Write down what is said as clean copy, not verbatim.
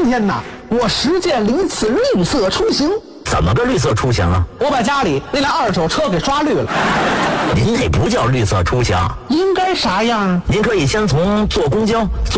天呐，我实践了一次绿色出行。 怎么个绿色出行啊？ 我把家里那辆二手车给刷绿了。 您那不叫绿色出行， 应该啥样啊？ 您可以先从坐公交。